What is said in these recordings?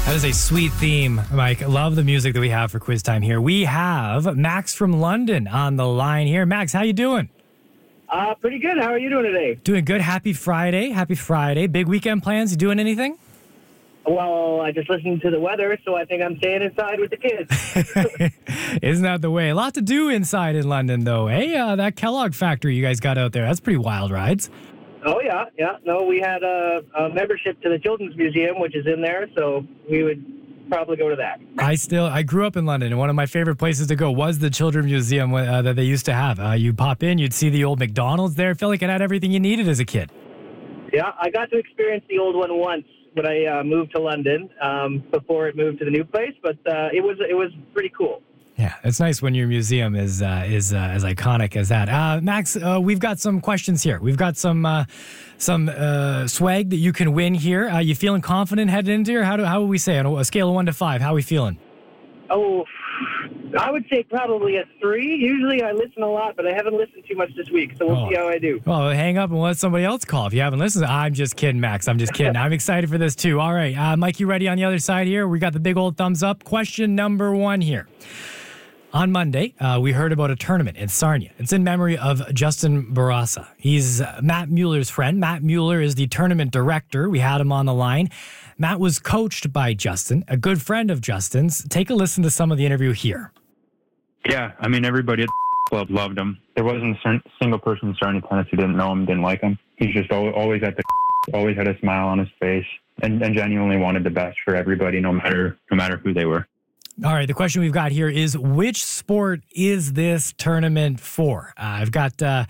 That is a sweet theme, Mike. I love the music that we have for quiz time here. We have Max from London on the line here. Max, how you doing? Pretty good. How are you doing today? Doing good. Happy Friday. Happy Friday. Big weekend plans? You doing anything? Well, I just listened to the weather, so I think I'm staying inside with the kids. Isn't that the way? A lot to do inside in London, though. Hey, that Kellogg factory you guys got out there, that's pretty wild rides. Oh, yeah. No, we had a membership to the Children's Museum, which is in there, so we would probably go to that. I grew up in London, and one of my favorite places to go was the Children's Museum that they used to have. You pop in, you'd see the old McDonald's there. I felt like it had everything you needed as a kid. Yeah, I got to experience the old one once when I moved to London before it moved to the new place, but it was pretty cool. Yeah, it's nice when your museum is as iconic as that. Max, we've got some questions here. We've got some swag that you can win here. You feeling confident heading into here? How would we say on a scale of 1 to 5? How are we feeling? Oh, I would say probably a 3. Usually I listen a lot, but I haven't listened too much this week, so we'll see how I do. Well, hang up and let somebody else call. If you haven't listened, I'm just kidding, Max. I'm just kidding. I'm excited for this too. All right, Mike, you ready on the other side here? We got the big old thumbs up. Question number 1 here. On Monday, we heard about a tournament in Sarnia. It's in memory of Justin Barraza. He's Matt Mueller's friend. Matt Mueller is the tournament director. We had him on the line. Matt was coached by Justin, a good friend of Justin's. Take a listen to some of the interview here. Yeah, I mean, everybody at the club loved him. There wasn't a single person in Sarnia tennis who didn't know him, didn't like him. He's just always at the always had a smile on his face and genuinely wanted the best for everybody, no matter who they were. All right, the question we've got here is, which sport is this tournament for? I've got a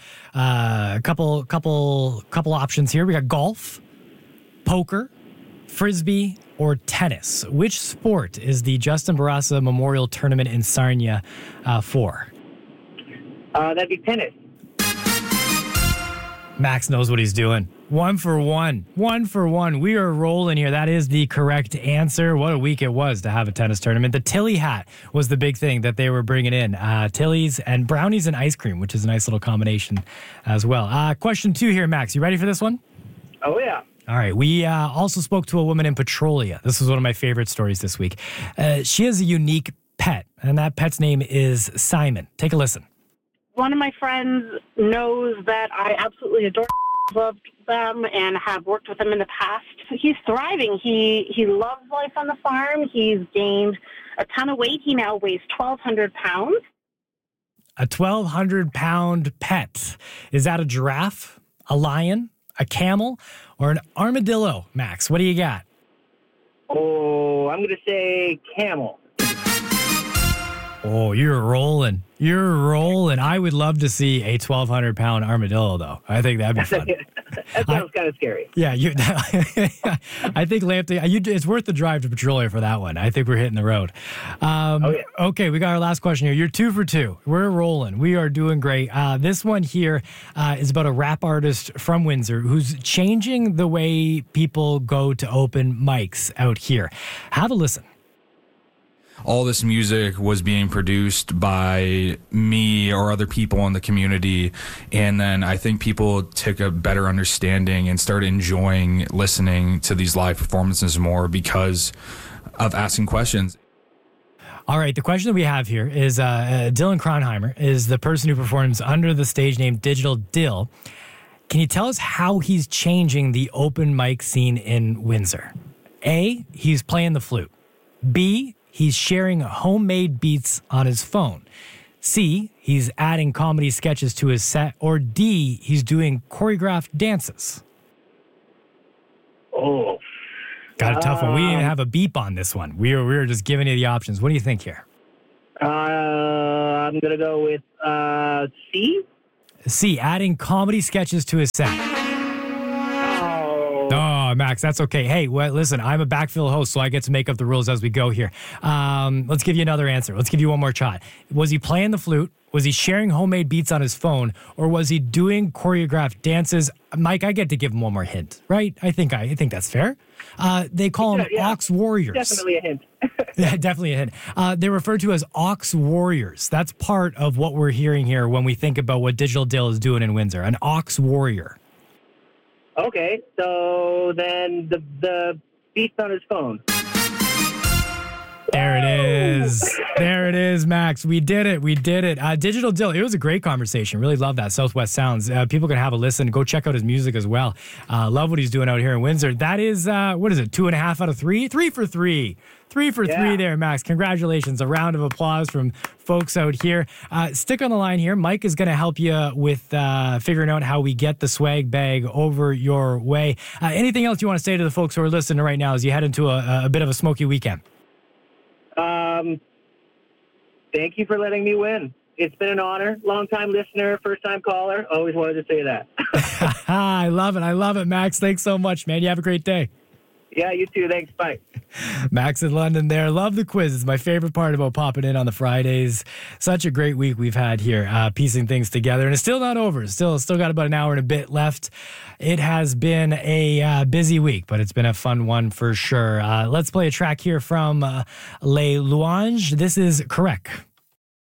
couple options here. We got golf, poker, frisbee, or tennis. Which sport is the Justin Barraza Memorial Tournament in Sarnia for? That'd be tennis. Max knows what he's doing. 1 for 1. 1 for 1. We are rolling here. That is the correct answer. What a week it was to have a tennis tournament. The Tilly hat was the big thing that they were bringing in. Tilly's and brownies and ice cream, which is a nice little combination as well. Question 2 here, Max. You ready for this one? Oh, yeah. All right. We also spoke to a woman in Petrolia. This was one of my favorite stories this week. She has a unique pet, and that pet's name is Simon. Take a listen. One of my friends knows that I absolutely adore loved them and have worked with him in the past. He's thriving. He loves life on the farm. He's gained a ton of weight. He now weighs 1,200 pounds. A 1,200-pound pet. Is that a giraffe, a lion, a camel, or an armadillo, Max? What do you got? Oh, I'm going to say camel. Oh, you're rolling. You're rolling. I would love to see a 1,200-pound armadillo, though. I think that'd be fun. That sounds kind of scary. Yeah, I think it's worth the drive to Petrolia for that one. I think we're hitting the road. Okay, we got our last question here. You're 2 for 2. We're rolling. We are doing great. This one here is about a rap artist from Windsor who's changing the way people go to open mics out here. Have a listen. All this music was being produced by me or other people in the community, and then I think people took a better understanding and started enjoying listening to these live performances more because of asking questions. All right, the question that we have here is Dylan Kronheimer is the person who performs under the stage name Digital Dill. Can you tell us how he's changing the open mic scene in Windsor? A, he's playing the flute. B, he's sharing homemade beats on his phone. C, he's adding comedy sketches to his set. Or D, he's doing choreographed dances. Oh. Got a tough one. We didn't even have a beep on this one. We were just giving you the options. What do you think here? I'm going to go with C. C, adding comedy sketches to his set. Oh, Max, that's okay. Hey, well, listen, I'm a backfill host, so I get to make up the rules as we go here. Let's give you another answer. Let's give you one more shot. Was he playing the flute? Was he sharing homemade beats on his phone? Or was he doing choreographed dances? Mike, I get to give him one more hint, right? I think that's fair. They call them Ox Warriors. Definitely a hint. Yeah, definitely a hint. They're referred to as Ox Warriors. That's part of what we're hearing here when we think about what Digital Dill is doing in Windsor. An Ox Warrior. Okay, so then the beats on his phone. There it is. There it is, Max. We did it. We did it. Digital Dill, it was a great conversation. Really love that. Southwest Sounds. People can have a listen. Go check out his music as well. Love what he's doing out here in Windsor. That is, what is it, 2.5 out of 3? 3 for 3. 3 for 3 there, Max. Congratulations. A round of applause from folks out here. Stick on the line here. Mike is going to help you with figuring out how we get the swag bag over your way. Anything else you want to say to the folks who are listening right now as you head into a bit of a smoky weekend? Thank you for letting me win. It's been an honor. Long-time listener, first-time caller. Always wanted to say that. I love it. I love it, Max. Thanks so much, man. You have a great day. Yeah, you too. Thanks. Bye. Max in London there. Love the quiz. It's my favorite part about popping in on the Fridays. Such a great week we've had here, piecing things together. And it's still not over. Still got about an hour and a bit left. It has been a busy week, but it's been a fun one for sure. Let's play a track here from Les Louanges. This is Correct.